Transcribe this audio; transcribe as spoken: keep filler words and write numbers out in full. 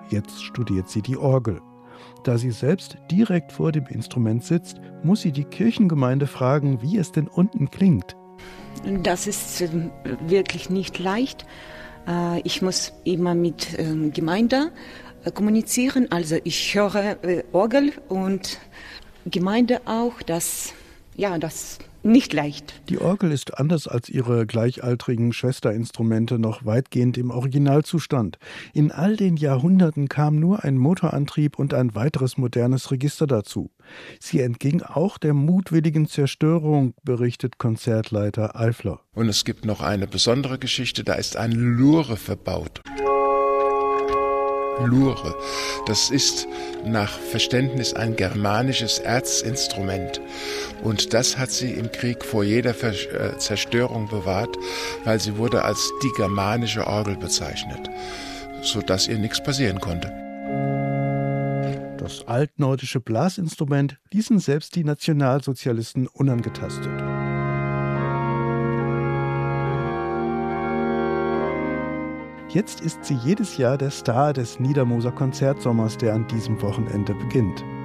Jetzt studiert sie die Orgel. Da sie selbst direkt vor dem Instrument sitzt, muss sie die Kirchengemeinde fragen, wie es denn unten klingt. Das ist wirklich nicht leicht. Ich muss immer mit Gemeinde kommunizieren. Also ich höre Orgel und Gemeinde auch. Das, ja, das nicht leicht. Die Orgel ist anders als ihre gleichaltrigen Schwesterinstrumente noch weitgehend im Originalzustand. In all den Jahrhunderten kam nur ein Motorantrieb und ein weiteres modernes Register dazu. Sie entging auch der mutwilligen Zerstörung, berichtet Konzertleiter Eifler. Und es gibt noch eine besondere Geschichte, da ist ein Lure verbaut. Lure, das ist nach Verständnis ein germanisches Erzinstrument. Und das hat sie im Krieg vor jeder Ver- Zerstörung bewahrt, weil sie wurde als die germanische Orgel bezeichnet, sodass ihr nichts passieren konnte. Das altnordische Blasinstrument ließen selbst die Nationalsozialisten unangetastet. Jetzt ist sie jedes Jahr der Star des Niedermoser Konzertsommers, der an diesem Wochenende beginnt.